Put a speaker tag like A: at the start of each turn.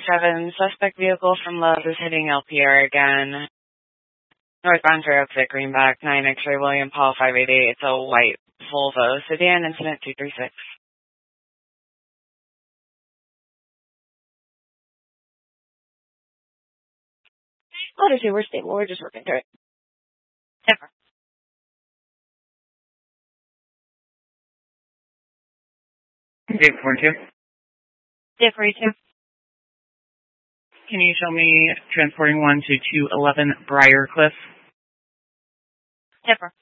A: 7, suspect vehicle from Lowe's is hitting LPR again. Northbound for exit Greenback, 9 X-ray William Paul 588. It's a white Volvo sedan, incident 236. Letter 2, we're stable. We're just working through it. Never.
B: Dave 42.
A: Dave 42.
B: Can you show me transporting one to 211 Briarcliff?
A: Never.